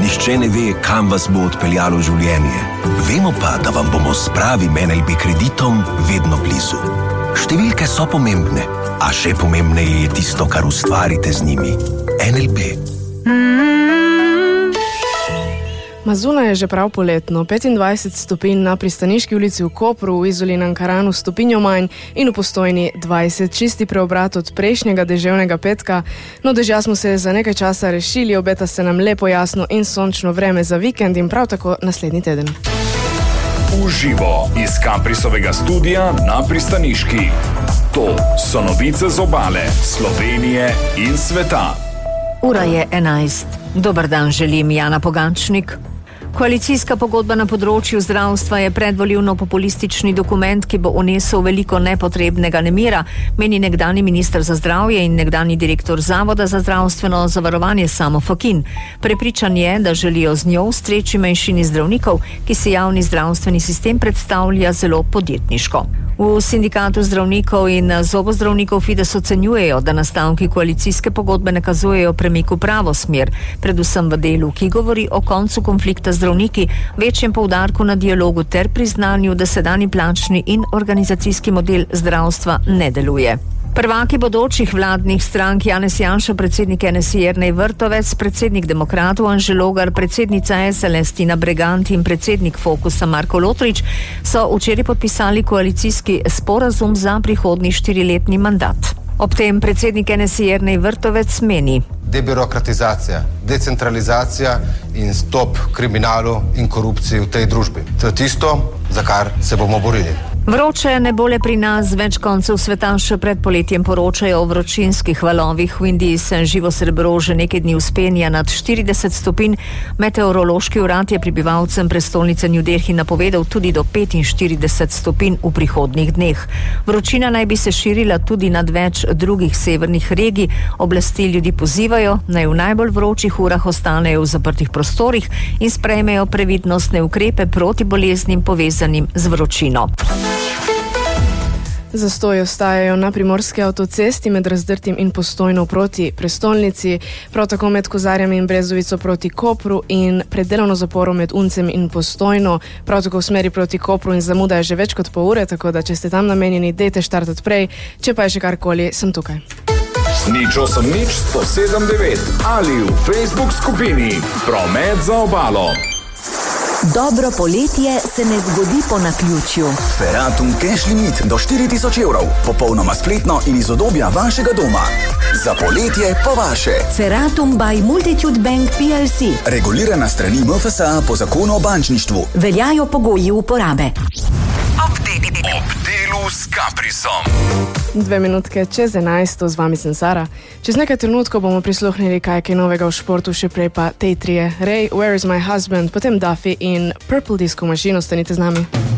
Nihče ne ve, kam vas bo odpeljalo življenje. Vemo pa, da vam bomo s pravim NLB kreditom vedno blizu. Številke so pomembne, a še pomembneje je tisto, kar ustvarite z njimi. NLB. Mazuna je že prav poletno, 25 stopinj na Pristaniški ulici v Kopru, v Izoli in Ankaranu stopinjo manj in v Postojni 20, čisti preobrat od prejšnjega deževnega petka. No, dežja smo se za nekaj časa rešili, obeta se nam lepo jasno in sončno vreme za vikend in prav tako naslednji teden. Uživo iz Kaprisovega studia na Pristaniški. To so novice z obale, Slovenije in sveta. Ura je 11. Dober dan želim, Jana Pogančnik. Koalicijska pogodba na področju zdravstva je predvolilno populistični dokument, ki bo unesel veliko nepotrebnega nemira, meni nekdanji minister za zdravje in nekdanji direktor Zavoda za zdravstveno zavarovanje Samo Fakin. Prepričan je, da želijo z njo ustreči manjšini zdravnikov, ki si javni zdravstveni sistem predstavlja zelo podjetniško. V sindikatu zdravnikov in zobozdravnikov Fides ocenjujejo, da nastavki koalicijske pogodbe nakazujejo premik v pravo smer, predvsem v delu, ki govori o koncu konflikta zdravniki, večjem poudarku na dialogu ter priznanju, da sedanji plačni in organizacijski model zdravstva ne deluje. Prvaki bodočih vladnih strank Janez Janša, predsednik NSI Jernej Vrtovec, predsednik Demokratov Anže Logar, predsednica SLS Tina Bregant in predsednik Fokusa Marko Lotrič so včeraj podpisali koalicijski sporazum za prihodnji 4-letni mandat. Ob tem predsednik NSI Jernej Vrtovec meni: debirokratizacija, decentralizacija in stop kriminalu in korupciji v tej družbi. To je tisto, za kar se bomo borili. Vroče ne bo le pri nas, več koncev sveta še pred poletjem poročajo o vročinskih valovih. V Indiji se živo srebro že nekaj dni vzpenja nad 40 stopinj. Meteorološki urad je prebivalcem prestolnice New Delhi napovedal tudi do 45 stopinj v prihodnjih dneh. Vročina naj bi se širila tudi nad več drugih severnih regij. Oblasti ljudi pozivajo, naj v najbolj vročih urah ostanejo v zaprtih prostorih in sprejmejo previdnostne ukrepe proti boleznim povezanim z vročino. Zastoji ostajajo na primorski avtocesti med Razdrtim in Postojno proti prestolnici, prav tako med Kozarjami in Brezovico proti Kopru in pred delovno zaporo med Uncem in Postojno, prav tako v smeri proti Kopru in zamuda je že več kot pol ure, tako da če ste tam namenjeni, dejte štartati prej, če pa je še karkoli, sem tukaj. Nič 179 ali v Facebook skupini Promet za obalo. Dobro poletje se ne zgodi po naključju. Feratum cash limit do 4000 evrov, popolnoma spletno in iz udobja vašega doma. Za poletje po vaše. Feratum by Multitude Bank PLC. Regulirana strani MFSA po zakonu o bančništvu. Veljajo pogoji uporabe. Ob delu s Kaprisom. 2 minutke čez 11, z vami sem Sara. Čez nekaj trenutkov bomo prisluhnili kaj novega v športu, še prej pa tej trije. Ray, Where is my husband, potem Duffy in Purple Disco Machine, ostanite z nami.